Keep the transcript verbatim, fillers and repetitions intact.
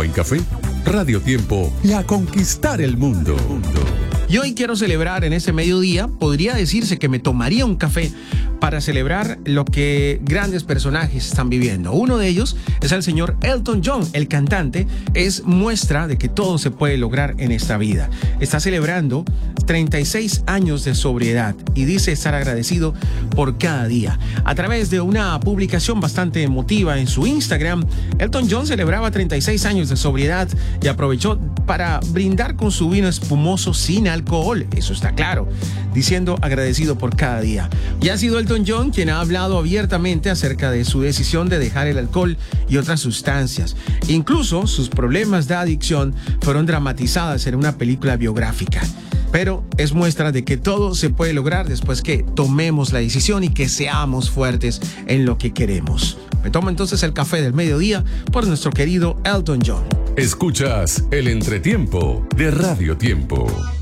buen café, Radio Tiempo y a conquistar el mundo. Y hoy quiero celebrar en este mediodía, podría decirse que me tomaría un café para celebrar lo que grandes personajes están viviendo. Uno de ellos es el señor Elton John, el cantante, es muestra de que todo se puede lograr en esta vida. Está celebrando treinta y seis años de sobriedad y dice estar agradecido por cada día. A través de una publicación bastante emotiva en su Instagram, Elton John celebraba treinta y seis años de sobriedad y aprovechó para brindar con su vino espumoso sin alcohol, eso está claro, diciendo agradecido por cada día. Y ha sido Elton John quien ha hablado abiertamente acerca de su decisión de dejar el alcohol y otras sustancias. Incluso sus problemas de adicción fueron dramatizadas en una película biográfica. Pero es muestra de que todo se puede lograr después que tomemos la decisión y que seamos fuertes en lo que queremos. Me tomo entonces el café del mediodía por nuestro querido Elton John. Escuchas el entretiempo de Radio Tiempo.